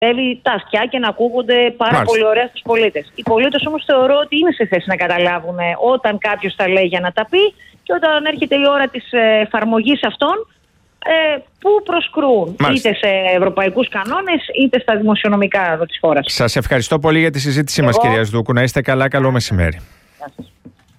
τα αυτιά και να ακούγονται πάρα πολύ ωραία στους πολίτες. Οι πολίτες όμως θεωρώ ότι είναι σε θέση να καταλάβουν όταν κάποιος τα λέει για να τα πει και όταν έρχεται η ώρα της εφαρμογής αυτών, που προσκρούν. Μάλιστα. Είτε σε ευρωπαϊκούς κανόνες είτε στα δημοσιονομικά εδώ της χώρας. Σας ευχαριστώ πολύ για τη συζήτησή μας, κυρία Σδούκου. Να είστε καλά, καλό μεσημέρι.